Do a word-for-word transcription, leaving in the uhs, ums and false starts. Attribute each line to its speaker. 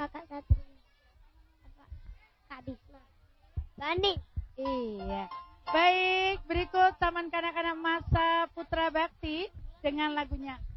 Speaker 1: Kakak Satria. Apa? Kak Bisma. Banding.
Speaker 2: Iya. Baik, berikut Taman Kanak-kanak Masa Putra Bakti dengan lagunya